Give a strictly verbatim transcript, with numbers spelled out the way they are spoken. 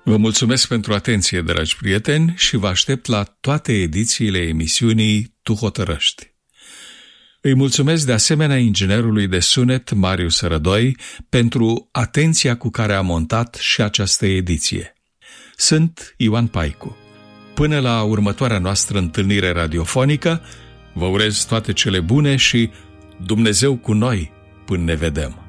Vă mulțumesc pentru atenție, dragi prieteni, și vă aștept la toate edițiile emisiunii Tu hotărăști. Îi mulțumesc de asemenea inginerului de sunet Marius Rădoi pentru atenția cu care a montat și această ediție. Sunt Ioan Paicu. Până la următoarea noastră întâlnire radiofonică, vă urez toate cele bune și Dumnezeu cu noi până ne vedem.